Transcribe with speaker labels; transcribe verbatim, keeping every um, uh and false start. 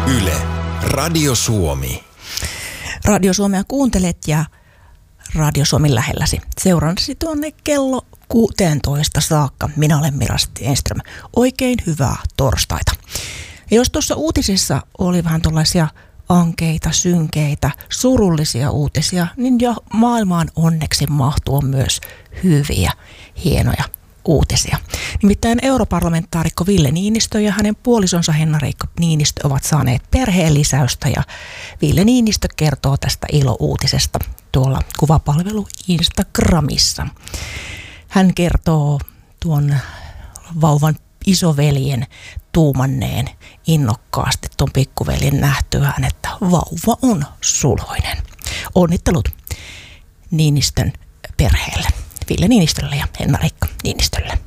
Speaker 1: Yle, Radio Suomi.
Speaker 2: Radio Suomea kuuntelet ja Radio Suomen lähelläsi. Seurannasi tuonne kello kuusitoista saakka. Minä olen Mira Stenström. Oikein hyvää torstaita. Ja jos tuossa uutisissa oli vähän tuollaisia ankeita, synkeitä, surullisia uutisia, niin jo maailmaan onneksi mahtuu myös hyviä, hienoja uutisia. Nimittäin europarlamentaarikko Ville Niinistö ja hänen puolisonsa Henna-Riikka Niinistö ovat saaneet perheen lisäystä ja Ville Niinistö kertoo tästä ilouutisesta tuolla kuvapalvelu Instagramissa. Hän kertoo tuon vauvan isoveljen tuumanneen innokkaasti tuon pikkuveljen nähtyään, että vauva on suloinen. Onnittelut Niinistön perheelle, Ville Niinistölle ja Henna-Riikka Niinistölle.